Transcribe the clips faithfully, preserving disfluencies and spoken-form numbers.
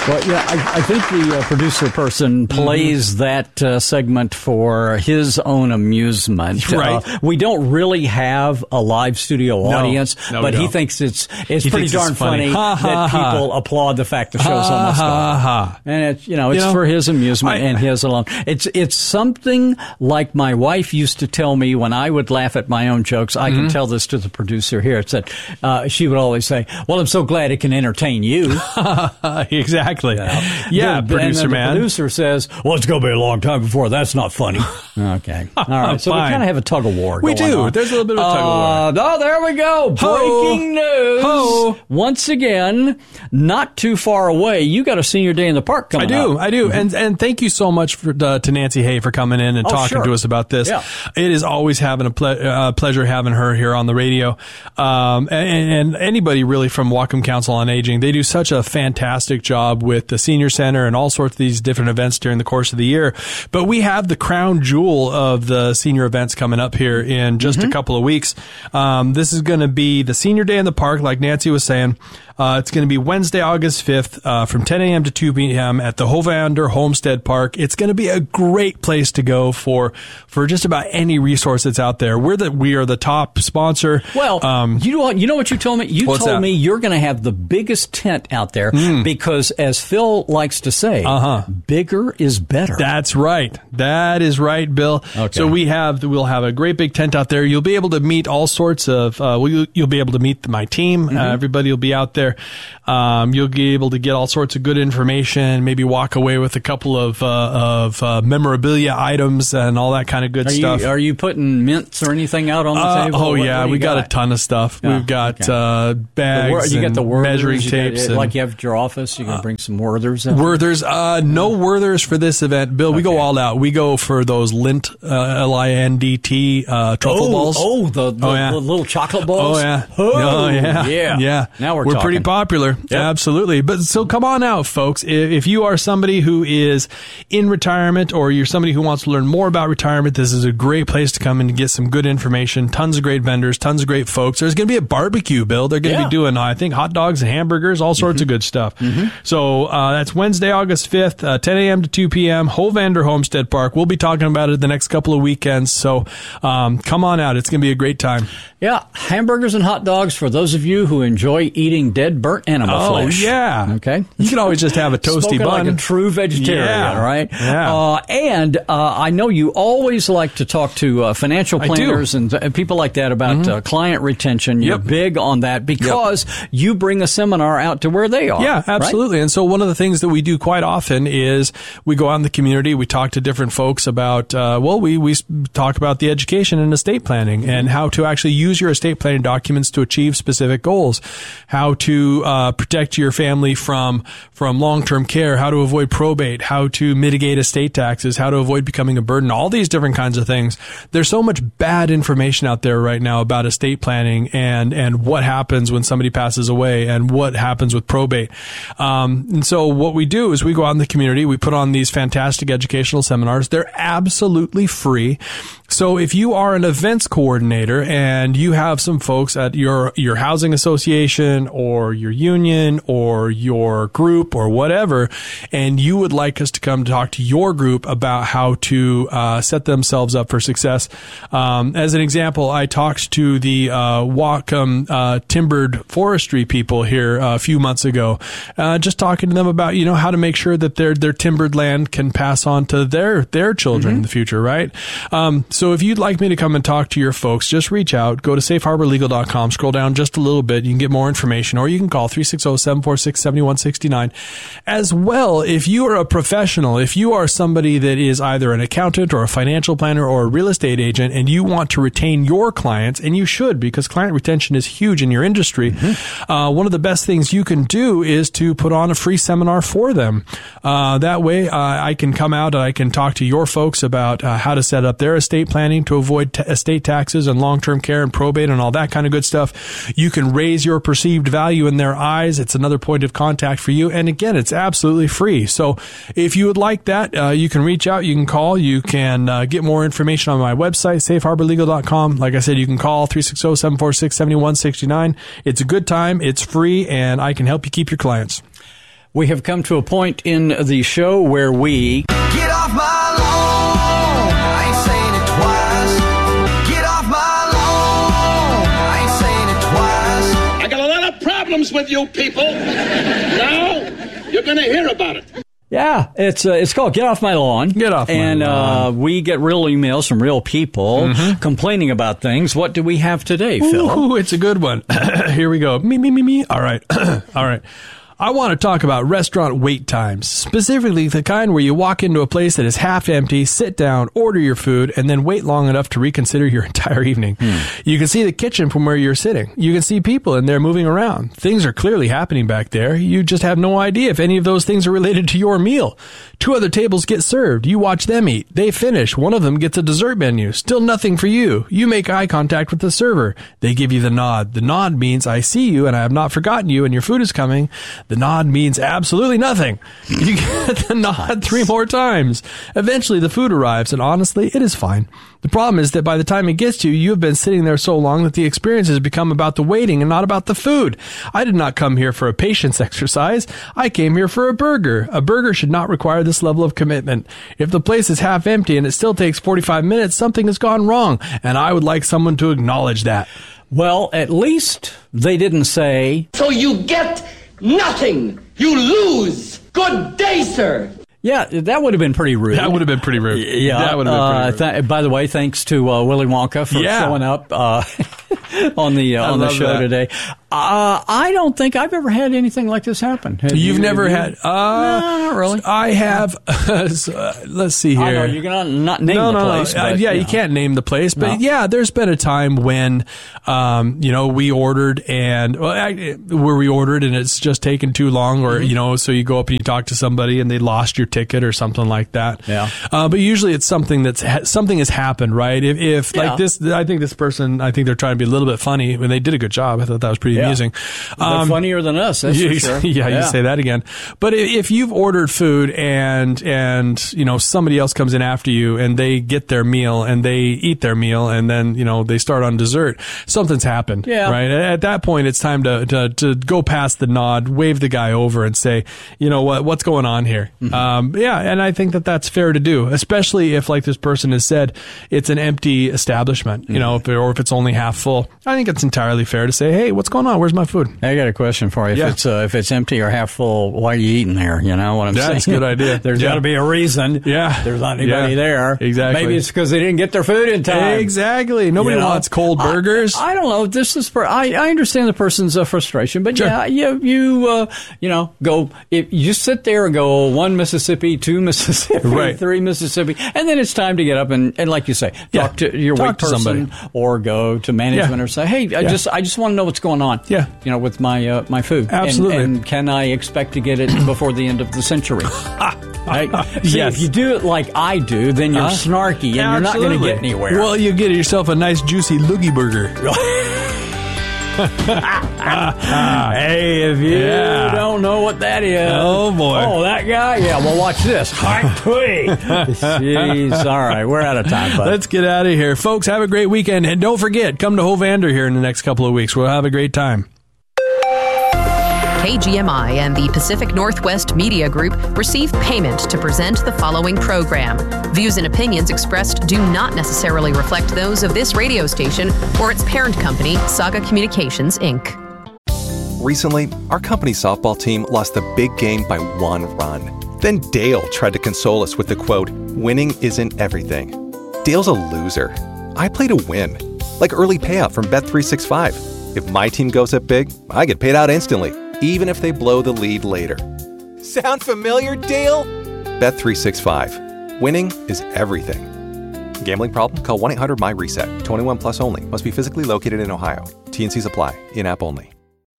Well, yeah, I, I think the uh, producer person plays mm-hmm. that uh, segment for his own amusement. Right. Uh, we don't really have a live studio no. audience, no, but he thinks it's it's he pretty darn it's funny, funny ha, ha, that ha. people applaud the fact the show's ha, almost ha, gone. ha. And it's you know it's you know, for his amusement I, and his alone. It's it's something like my wife used to tell me when I would laugh at my own jokes. I mm-hmm. can tell this to the producer here. It's that uh, she would always say, "Well, I'm so glad it can entertain you." Exactly. Yeah, yeah the, producer and man. The producer says, "Well, it's going to be a long time before that's not funny." Okay. All right. So we kind of have a tug of war. We going do. on. There's a little bit of a tug of war. Uh, oh, there we go. Breaking Ho. news. Ho. Once again, not too far away. You got a senior day in the park coming I do. up. I do. Mm-hmm. And and thank you so much for, uh, to Nancy Hay for coming in and oh, talking sure. to us about this. Yeah. It is always having a ple- uh, pleasure having her here on the radio. Um, and, and anybody really from Whatcom Council on Aging, they do such a fantastic job with the senior center and all sorts of these different events during the course of the year. But we have the crown jewel of the senior events coming up here in just mm-hmm. a couple of weeks. Um, this is going to be the senior day in the park, like Nancy was saying. Uh, it's going to be Wednesday, August fifth, uh, from ten a.m. to two p.m. at the Hovander Homestead Park. It's going to be a great place to go for, for just about any resource that's out there. We're the, we are the top sponsor. Well, um, you know what, you know what you told me? You told that? me you're going to have the biggest tent out there mm. because, as Phil likes to say, uh-huh. bigger is better. That's right. That is right, Bill. Okay. So we have, we'll have a great big tent out there. You'll be able to meet all sorts of, uh, well, you'll be able to meet my team. Mm-hmm. Uh, everybody will be out there. Um, you'll be able to get all sorts of good information, maybe walk away with a couple of, uh, of, uh, memorabilia items and all that kind of good are stuff. You, are you putting mints or anything out on the uh, table? Oh, what, yeah. what we got? got a ton of stuff. Yeah. We've got, okay. uh, bags wor- you and got the Werthers, measuring you tapes. Got, and, like you have at your office, you can uh, bring some Werthers out. Werthers, uh, no Werthers for this event. Bill, we okay. go all out. We go for those Lindt, uh, L I N D T, uh, truffle oh, balls. Oh, the, the, oh, yeah. the little chocolate balls? Oh, yeah. Oh, oh yeah. Yeah. Yeah. Now we're We're talking. pretty popular. Yep. Absolutely. But so come on out, folks. If you are somebody who is in retirement or you're somebody who wants to learn more about retirement, this is a great place to come and get some good information. Tons of great vendors, tons of great folks. There's going to be a barbecue, Bill. They're going to yeah. be doing, I think, hot dogs and hamburgers, all sorts mm-hmm. of good stuff. Mm-hmm. So uh, that's Wednesday, August fifth, uh, ten a.m. to two p.m., Hovander Homestead Park. We'll be talking about it the next couple of weekends. So um, come on out. It's going to be a great time. Yeah, hamburgers and hot dogs for those of you who enjoy eating dead, burnt animal oh, flesh. Oh, yeah. Okay. You can always just have a toasty Spoken bun. like a true vegetarian, yeah. right? Yeah. Uh, and uh, I know you always like to talk to uh, financial planners and, and people like that about mm-hmm. uh, client retention. You're yep. big on that because yep. you bring a seminar out to where they are. Yeah, absolutely. Right? And so one of the things that we do quite often is we go out in the community, we talk to different folks about, uh, well, we, we talk about the education and estate planning mm-hmm. and how to actually use your estate planning documents to achieve specific goals, how to uh, protect your family from from long-term care, how to avoid probate, how to mitigate estate taxes, how to avoid becoming a burden, all these different kinds of things. There's so much bad information out there right now about estate planning and and what happens when somebody passes away and what happens with probate. Um, and so what we do is we go out in the community, we put on these fantastic educational seminars. They're absolutely free. So if you are an events coordinator and you have some folks at your, your housing association or your union or your group or whatever, and you would like us to come talk to your group about how to uh, set themselves up for success. Um, as an example, I talked to the uh, Whatcom uh, timbered forestry people here uh, a few months ago, uh, just talking to them about, you know, how to make sure that their their timbered land can pass on to their their children mm-hmm. in the future, right? Um, so if you'd like me to come and talk to your folks, just reach out, go to safe harbor legal dot com, scroll down just a little bit, you can get more information, or you can call three six zero, seven four six, seven one six nine. As well, if you are a professional, if you are somebody that is either an accountant or a financial planner or a real estate agent, and you want to retain your clients, and you should, because client retention is huge in your industry, mm-hmm. uh, one of the best things you can do is to put on a free seminar for them. Uh, that way, uh, I can come out and I can talk to your folks about uh, how to set up their estate planning to avoid t- estate taxes and long-term care and probate and all that kind of good stuff. You can raise your perceived value in their eyes. It's another point of contact for you. And again, it's absolutely free. So if you would like that, uh, you can reach out, you can call, you can uh, get more information on my website, safe harbor legal dot com. Like I said, you can call three six zero, seven four six, seven one six nine. It's a good time, it's free, and I can help you keep your clients. We have come to a point in the show where we get off my lawn. I ain't saying it twice. Get off my lawn. I ain't saying it twice. I got a lot of problems with you people. Now you're going to hear about it. Yeah, it's uh, it's called Get Off My Lawn. Get Off My and, Lawn. And uh, we get real emails from real people mm-hmm. complaining about things. What do we have today, Phil? Ooh, it's a good one. Here we go. Me, me, me, me. All right. All right. I want to talk about restaurant wait times, specifically the kind where you walk into a place that is half empty, sit down, order your food, and then wait long enough to reconsider your entire evening. Hmm. You can see the kitchen from where you're sitting. You can see people in there moving around. Things are clearly happening back there. You just have no idea if any of those things are related to your meal. Two other tables get served. You watch them eat. They finish. One of them gets a dessert menu. Still nothing for you. You make eye contact with the server. They give you the nod. The nod means I see you and I have not forgotten you and your food is coming. The nod means absolutely nothing. You get the nod three more times. Eventually, the food arrives, and honestly, it is fine. The problem is that by the time it gets to you, you have been sitting there so long that the experience has become about the waiting and not about the food. I did not come here for a patience exercise. I came here for a burger. A burger should not require this level of commitment. If the place is half empty and it still takes forty-five minutes, something has gone wrong, and I would like someone to acknowledge that. Well, at least they didn't say, so you get nothing. You lose. Good day, sir. Yeah, that would have been pretty rude. That would have been pretty rude. Yeah. That would have been pretty rude. Uh, th- by the way, thanks to uh, Willy Wonka for yeah. showing up uh, on the uh, on the show that. today. Uh, I don't think I've ever had anything like this happen. Have You've you, never have you? had? Uh, no, not really. I have. so, uh, let's see here. I know you're gonna not name no, the no, place. No. But, uh, yeah, you you know. can't name the place, but no. yeah, there's been a time when, um, you know, we ordered and well, I, where we ordered and it's just taken too long, or mm-hmm. you know, so you go up and you talk to somebody and they lost your ticket or something like that. Yeah. Uh, but usually it's something that's ha- something has happened, right? If, if yeah. like this, I think this person, I think they're trying to be a little bit funny when they did a good job. I thought that was pretty yeah. amusing. Um, funnier than us, that's yeah, for sure. Yeah, yeah, you say that again. But if you've ordered food and and you know somebody else comes in after you and they get their meal and they eat their meal and then you know they start on dessert, something's happened. Yeah. Right. At that point, it's time to to, to go past the nod, wave the guy over, and say, you know what, what's going on here? Mm-hmm. Um, yeah, and I think that that's fair to do, especially if, like this person has said, it's an empty establishment. Mm-hmm. You know, if, or if it's only half full. I think it's entirely fair to say, hey, what's going on? Where's my food? I got a question for you. If yeah. it's uh, if it's empty or half full, why are you eating there? You know what I'm yeah, saying? That's a good idea. There's yeah. got to be a reason. Yeah. There's not anybody yeah. there. Exactly. Maybe it's because they didn't get their food in time. Exactly. Nobody you know? wants cold burgers. I, I don't know. This is per, I, I understand the person's uh, frustration, but sure. yeah, you you uh, you know go if you sit there and go one Mississippi, two Mississippi, right. three Mississippi, and then it's time to get up and, and like you say, talk yeah. to your talk wait to person somebody. or go to management yeah. or say, hey, I yeah. just I just want to know what's going on. Yeah. You know, with my uh, my food. Absolutely. And, and can I expect to get it before the end of the century? Right? See, yes. if you do it like I do, then you're uh, snarky and yeah, you're not going to get anywhere. Well, you get yourself a nice juicy loogie burger. Hey, if you yeah. don't know what that is. Oh, boy. Oh, that guy? Yeah, well, watch this. Jeez. All right, we're out of time, bud. Let's get out of here. Folks, have a great weekend. And don't forget, come to Hovander here in the next couple of weeks. We'll have a great time. K G M I and the Pacific Northwest Media Group receive payment to present the following program. Views and opinions expressed do not necessarily reflect those of this radio station or its parent company, Saga Communications, Incorporated. Recently, our company softball team lost the big game by one run. Then Dale tried to console us with the quote, "Winning isn't everything." Dale's a loser. I play to win. Like early payout from Bet three sixty-five. If my team goes up big, I get paid out instantly, even if they blow the lead later. Sound familiar, Dale? Bet three sixty-five. Winning is everything. Gambling problem? Call one eight hundred M Y reset. twenty-one plus only. Must be physically located in Ohio. T and Cs apply. In-app only.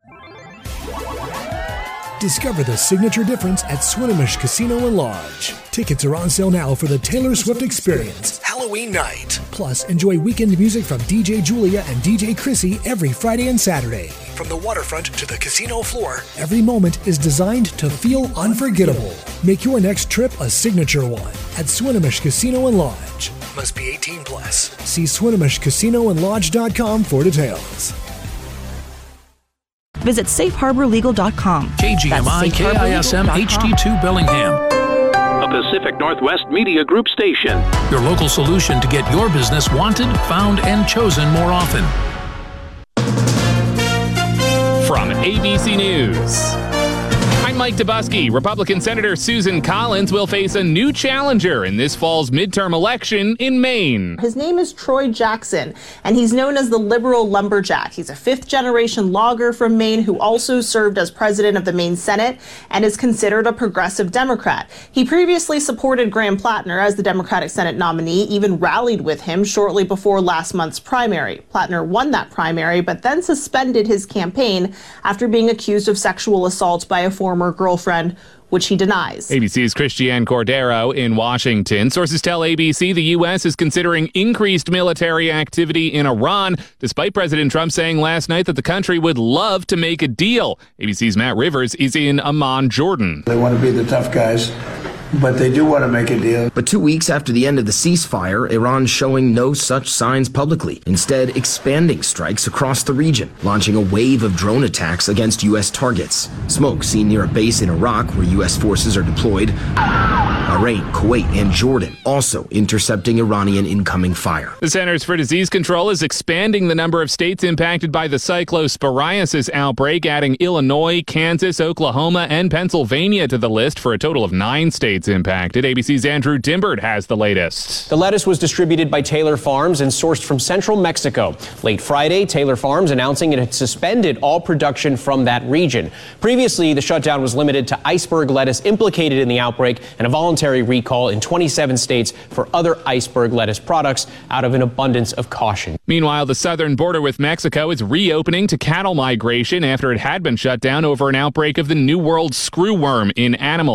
Discover the signature difference at Swinomish Casino and Lodge. Tickets are on sale now for the Taylor Swift Experience, Halloween night. Plus, enjoy weekend music from D J Julia and D J Chrissy every Friday and Saturday. From the waterfront to the casino floor, every moment is designed to feel unforgettable. Make your next trip a signature one at Swinomish Casino and Lodge. Must be eighteen plus. See Swinomish Casino and Lodge dot com for details. Visit safe harbor legal dot com. K G M I K I S M H D two Bellingham. A Pacific Northwest Media Group station. Your local solution to get your business wanted, found, and chosen more often. From A B C News, I'm Mike Dubusky. Republican Senator Susan Collins will face a new challenger in this fall's midterm election in Maine. His name is Troy Jackson, and he's known as the liberal lumberjack. He's a fifth-generation logger from Maine who also served as president of the Maine Senate and is considered a progressive Democrat. He previously supported Graham Plattner as the Democratic Senate nominee, even rallied with him shortly before last month's primary. Plattner won that primary, but then suspended his campaign after being accused of sexual assault by a former girlfriend, which he denies. A B C's Christiane Cordero in Washington. Sources tell A B C the U S is considering increased military activity in Iran, despite President Trump saying last night that the country would love to make a deal. A B C's Matt Rivers is in Amman, Jordan. They want to be the tough guys, but they do want to make a deal. But two weeks after the end of the ceasefire, Iran's showing no such signs publicly, instead expanding strikes across the region, launching a wave of drone attacks against U S targets. Smoke seen near a base in Iraq where U S forces are deployed. Bahrain, Kuwait, and Jordan also intercepting Iranian incoming fire. The Centers for Disease Control is expanding the number of states impacted by the cyclosporiasis outbreak, adding Illinois, Kansas, Oklahoma, and Pennsylvania to the list for a total of nine states impacted. A B C's Andrew Dimbert has the latest. The lettuce was distributed by Taylor Farms and sourced from central Mexico. Late Friday, Taylor Farms announcing it had suspended all production from that region. Previously, the shutdown was limited to iceberg lettuce implicated in the outbreak and a voluntary recall in twenty-seven states for other iceberg lettuce products out of an abundance of caution. Meanwhile, the southern border with Mexico is reopening to cattle migration after it had been shut down over an outbreak of the New World screwworm in animals.